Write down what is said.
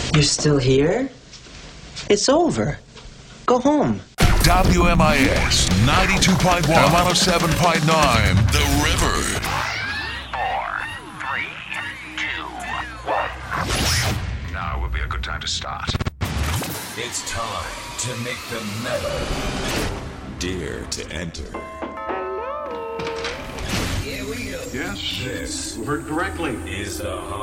You're still here? It's over. Go home. WMIS 92.1 and 107.9 The River. 4, 3, 2, 1. Now would be a good time to start. It's time to make the metal dare to enter. Here we go. Yes, This you heard correctly. is the